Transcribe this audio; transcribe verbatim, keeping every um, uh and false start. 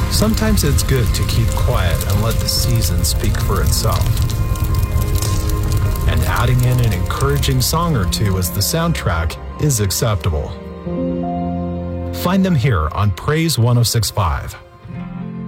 Sometimes it's good to keep quiet and let the season speak for itself. And adding in an encouraging song or two as the soundtrack is acceptable. Find them here on Praise one oh six point five.